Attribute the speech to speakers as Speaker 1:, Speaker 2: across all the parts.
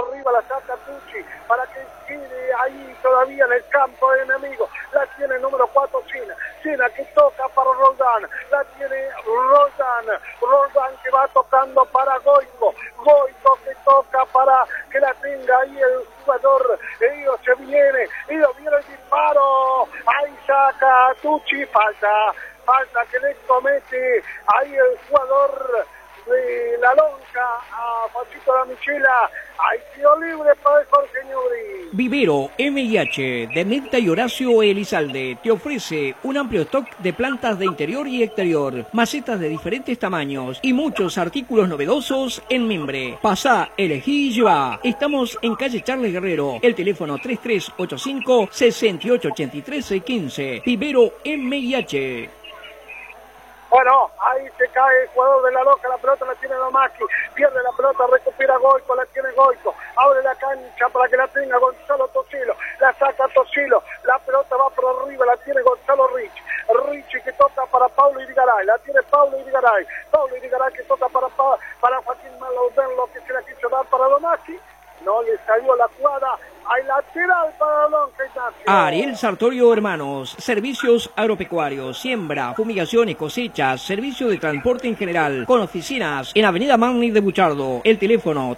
Speaker 1: arriba, la saca Tucci para que quede ahí todavía en el campo enemigo. La tiene el número 4 China que toca para Roldán, la tiene Roldán que va tocando para Goico que toca para que la tenga ahí el jugador. Ellos viene el disparo, ahí saca Tucci, falta que le comete ahí el jugador de la Lonja a Juancito La Michela. Hay tiro libre para el Jorge Ñubri.
Speaker 2: Vivero MIH de Mirta y Horacio Elizalde te ofrece un amplio stock de plantas de interior y exterior, macetas de diferentes tamaños y muchos artículos novedosos en mimbre. Pasá, elegí y llevá. Estamos en calle Charles Guerrero, el teléfono 3385-6883-15. Vivero MIH.
Speaker 1: Bueno, ahí se cae el jugador de la Loca, la pelota la tiene Domaki, pierde la pelota, recupera Goico, la tiene Goico, abre la cancha para que la tenga Gonzalo Tosilo, la saca Tosilo, la pelota va por arriba, la tiene Gonzalo Ricci que toca para Paulo Irigaray, la tiene Paulo Irigaray que toca para Joaquín Malaudenlo que se la quiso dar para Domaki, no le salió la jugada. Hay lateral para Lonja, Ignacio.
Speaker 2: Ariel Sartorio Hermanos, servicios agropecuarios, siembra, fumigaciones, cosechas, servicio de transporte en general, con oficinas en Avenida Magni de Buchardo. El teléfono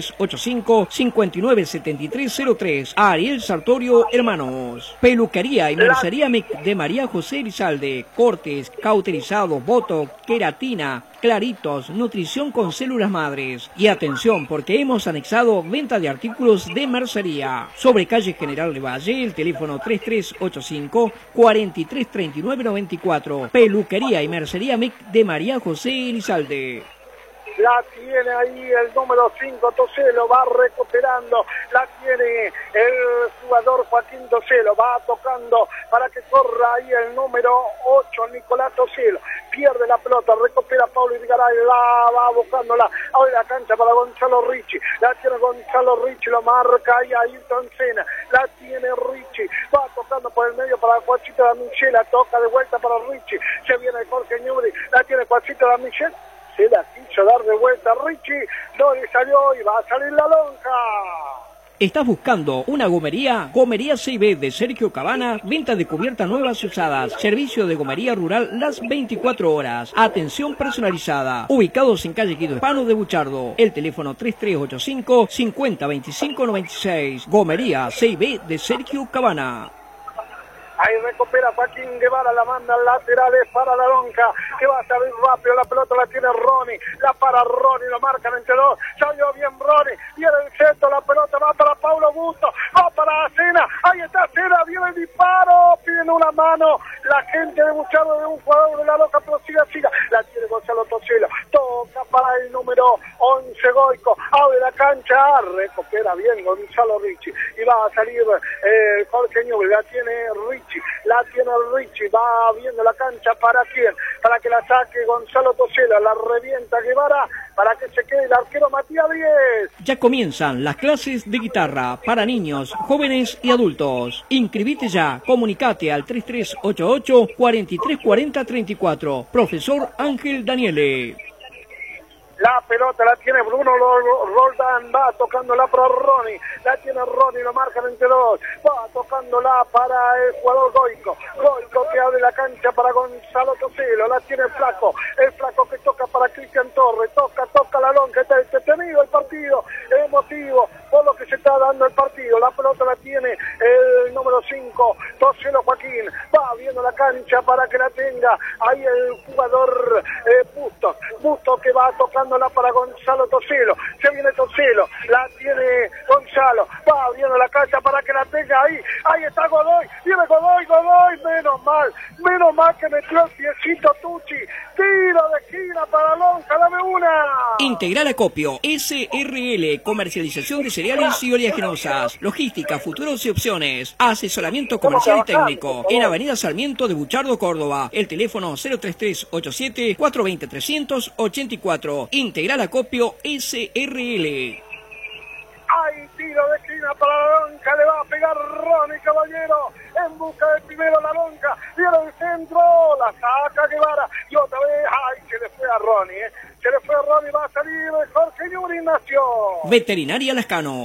Speaker 2: 3385-597303. Ariel Sartorio Hermanos. Peluquería y mercería de María José Elizalde. Cortes, cauterizados, botox, queratina, claritos, nutrición con células madres. Y atención, porque hemos anexado venta de artículos de mercería. Sobre calle General de Valle, el teléfono 3385-433994. Peluquería y mercería de María José Elizalde.
Speaker 1: La tiene ahí el número 5, Toselo, va recuperando, la tiene el jugador Joaquín Toselo, va tocando para que corra ahí el número 8, Nicolás Toselo, pierde la pelota, recupera Paulo Irigaray, la va buscándola, abre la cancha para Gonzalo Ricci, la tiene Gonzalo Ricci, lo marca ahí a Ayrton Senna, la tiene Ricci, va tocando por el medio para Juancito La Michela, toca de vuelta para Ricci, se viene Jorge Ñubri, la tiene Juancito La Michela, se la quiso dar de vuelta a Ricci, no le salió y va a salir la Lonja.
Speaker 2: ¿Estás buscando una gomería? Gomería CIB de Sergio Cabana, venta de cubiertas nuevas y usadas, servicio de gomería rural las 24 horas, atención personalizada, ubicados en calle Guido Hispano de Buchardo, el teléfono 3385-502596, gomería CIB de Sergio Cabana.
Speaker 1: Ahí recupera Joaquín Guevara, la manda laterales para la Lonja, que va a salir rápido, la pelota la tiene Ronnie, la para Ronnie, lo marcan entre dos, salió bien Ronnie, viene el centro, la pelota va para Paulo Busto, va para Cena, ahí está Cena, viene el disparo, piden una mano, la gente de Buchardo de un jugador de la Loca, pero siga, la tiene Gonzalo Tosilo, toca para el número 11 Goico, abre la cancha, recupera bien Gonzalo Ricci, y va a salir Jorge Ñubri, la tiene Ricci, va viendo la cancha para quién, para que la saque Gonzalo Toselo, la revienta Guevara, para que se quede el arquero Matías 10.
Speaker 2: Ya comienzan las clases de guitarra para niños, jóvenes y adultos. Inscribite ya, comunicate al 3388-434034. Profesor Ángel Daniele.
Speaker 1: La pelota la tiene Bruno Roldán, va tocándola para Ronnie, la tiene Ronnie, lo marcan entre dos, va tocándola para el jugador Goico que abre la cancha para Gonzalo Toselo, la tiene el flaco que toca para Cristian Torres, toca la Lonja, está entretenido el partido, emotivo, por lo que se está dando el partido, la pelota la tiene el número 5, Toselo Joaquín, va viendo la cancha para que la tenga, ahí el jugador Busto que va tocándola para Gonzalo Toselo, se viene Toselo, la tiene Gonzalo, va abriendo la cancha para que la tenga ahí está Godoy, viene Godoy, menos mal que metió el piecito Tucci, tiro de esquina para Lonja, dame una.
Speaker 2: Integral Acopio, SRL, comercialización de cereales y oleaginosas, logística, futuros y opciones, asesoramiento comercial y técnico, en Avenida Sarmiento de Buchardo, Córdoba, el teléfono 03387-420-384, Integral Acopio, SRL.
Speaker 1: Hay tiro de esquina para la Lonja, le va a pegar Ronnie Caballero, en busca del primero la Lonja, viene el centro, la saca Guevara, y otra vez, se le fue a Ronnie, va a salir Jorge Ñubri, Ignacio.
Speaker 2: Veterinaria Lascano.